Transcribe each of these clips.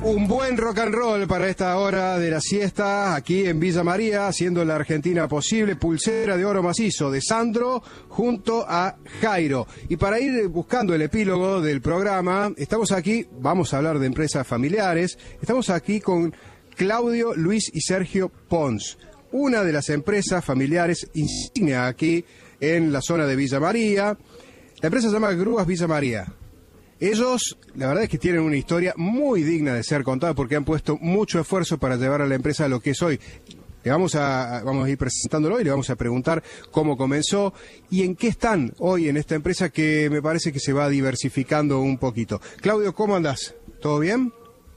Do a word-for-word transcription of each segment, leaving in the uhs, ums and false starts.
Un buen rock and roll para esta hora de la siesta, aquí en Villa María, haciendo la Argentina posible, Pulsera de Oro Macizo, de Sandro, junto a Jairo. Y para ir buscando el epílogo del programa, estamos aquí, vamos a hablar de empresas familiares, estamos aquí con Claudio, Luis y Sergio Pons, una de las empresas familiares insignia aquí en la zona de Villa María. La empresa se llama Grúas Villa María. Ellos, la verdad es que tienen una historia muy digna de ser contada porque han puesto mucho esfuerzo para llevar a la empresa a lo que es hoy. Le vamos a, vamos a ir presentándolo y le vamos a preguntar cómo comenzó y en qué están hoy en esta empresa que me parece que se va diversificando un poquito. Claudio, ¿cómo andás? ¿Todo bien?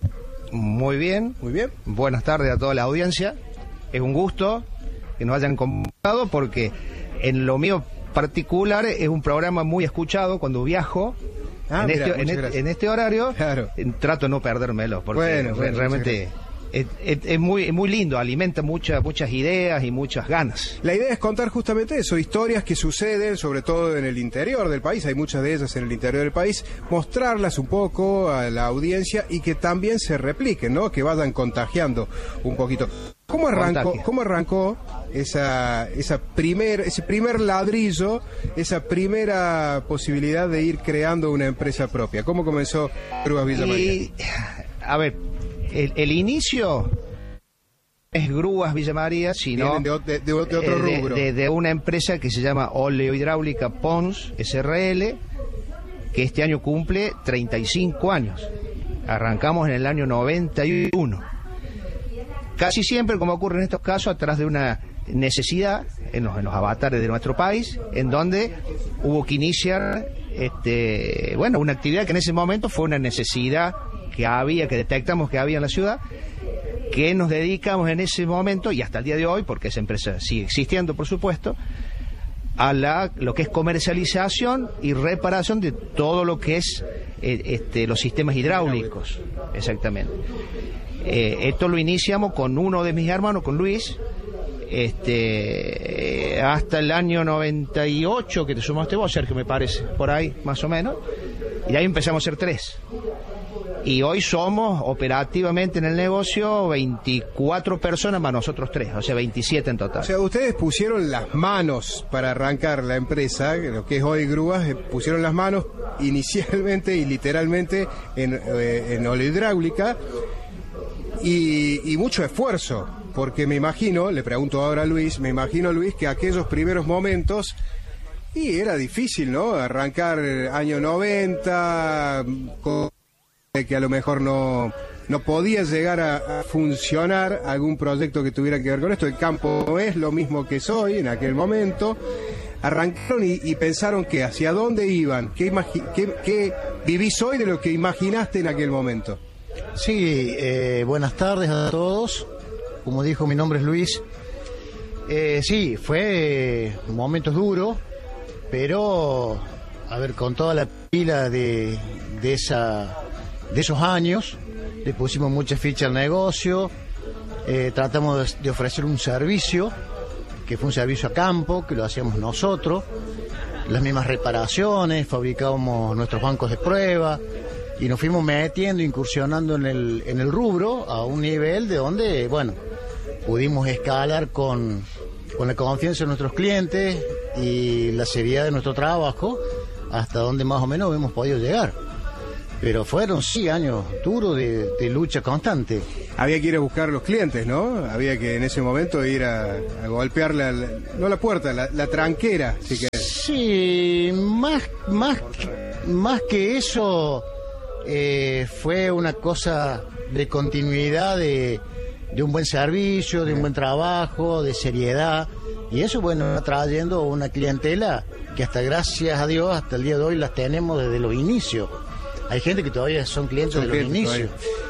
Muy bien. Muy bien. Buenas tardes a toda la audiencia. Es un gusto que nos hayan convocado porque en lo mío particular es un programa muy escuchado cuando viajo. Ah, en, mira, este, en, este, en este horario claro. Trato de no perdérmelo porque bueno, bueno, realmente es, es, es muy es muy lindo, alimenta muchas muchas ideas y muchas ganas. La idea es contar justamente eso, historias que suceden sobre todo en el interior del país, hay muchas de ellas en el interior del país, mostrarlas un poco a la audiencia y que también se repliquen, ¿no? Que vayan contagiando un poquito. ¿Cómo arrancó, ¿Cómo arrancó esa, esa primer, ese primer ladrillo, esa primera posibilidad de ir creando una empresa propia? ¿Cómo comenzó Grúas Villa María? Y, a ver, el, el inicio es Grúas Villa María, sino de, de, de, de otro rubro. De, de, de una empresa que se llama Oleohidráulica Pons S R L, que este año cumple treinta y cinco años. Arrancamos en el año noventa y uno. Casi siempre, como ocurre en estos casos, atrás de una necesidad en los, en los avatares de nuestro país, en donde hubo que iniciar este, bueno, una actividad que en ese momento fue una necesidad que había, que detectamos que había en la ciudad, que nos dedicamos en ese momento, y hasta el día de hoy, porque esa empresa sigue existiendo, por supuesto, a la, lo que es comercialización y reparación de todo lo que es eh, este, los sistemas hidráulicos. Exactamente. Eh, esto lo iniciamos con uno de mis hermanos, con Luis, este, eh, hasta el año noventa y ocho, que te sumaste vos, Sergio, me parece, por ahí, más o menos, y de ahí empezamos a ser tres. Y hoy somos operativamente en el negocio veinticuatro personas más nosotros tres, o sea, veintisiete en total. O sea, ustedes pusieron las manos para arrancar la empresa, lo que es hoy Grúas, pusieron las manos inicialmente y literalmente en, eh, en oleohidráulica. Y, y mucho esfuerzo, porque me imagino, le pregunto ahora a Luis, me imagino, Luis, que aquellos primeros momentos, y era difícil, ¿no? Arrancar año noventa, con, que a lo mejor no, no podía llegar a, a funcionar algún proyecto que tuviera que ver con esto. El campo no es lo mismo que soy en aquel momento. Arrancaron y, y pensaron que hacia dónde iban, qué, qué, qué vivís hoy de lo que imaginaste en aquel momento. Sí, eh, buenas tardes a todos. Como dijo, mi nombre es Luis. Eh, sí, fue momentos duros, pero, a ver, con toda la pila de, de, esa, de esos años, le pusimos mucha ficha al negocio, eh, tratamos de, de ofrecer un servicio, que fue un servicio a campo, que lo hacíamos nosotros, las mismas reparaciones, fabricábamos nuestros bancos de prueba, y nos fuimos metiendo, incursionando en el, en el rubro a un nivel de donde, bueno, pudimos escalar con, con la confianza de nuestros clientes y la seriedad de nuestro trabajo hasta donde más o menos hemos podido llegar. Pero fueron, sí, años duros de, de lucha constante. Había que ir a buscar a los clientes, ¿no? Había que en ese momento ir a, a golpear, la, la, no la puerta, la, la tranquera, si querés. Sí, más, más, más que eso... Eh, fue una cosa de continuidad, de, de un buen servicio, de un buen trabajo, de seriedad, y eso, bueno, está trayendo una clientela que hasta, gracias a Dios, hasta el día de hoy las tenemos desde los inicios. Hay gente que todavía son clientes son de los inicios. Todavía.